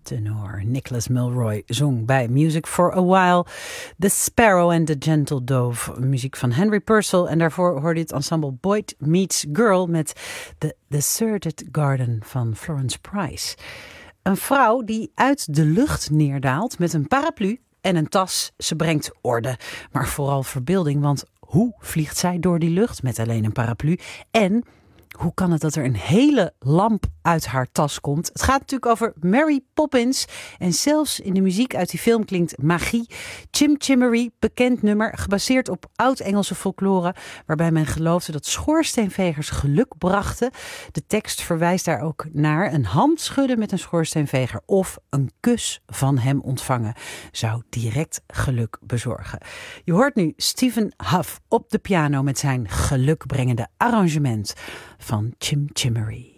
Tenor Nicholas Milroy zong bij Music for a While The Sparrow and the Gentle Dove, muziek van Henry Purcell. En daarvoor hoorde je het ensemble Boyd Meets Girl met The Deserted Garden van Florence Price. Een vrouw die uit de lucht neerdaalt met een paraplu en een tas. Ze brengt orde, maar vooral verbeelding, want hoe vliegt zij door die lucht met alleen een paraplu? En hoe kan het dat er een hele lamp uit haar tas komt? Het gaat natuurlijk over Mary Poppins. En zelfs in de muziek uit die film klinkt magie. Chim Chimery, bekend nummer, gebaseerd op oud-Engelse folklore, waarbij men geloofde dat schoorsteenvegers geluk brachten. De tekst verwijst daar ook naar. Een hand schudden met een schoorsteenveger of een kus van hem ontvangen zou direct geluk bezorgen. Je hoort nu Stephen Huff op de piano met zijn gelukbrengende arrangement van Chim Chimery.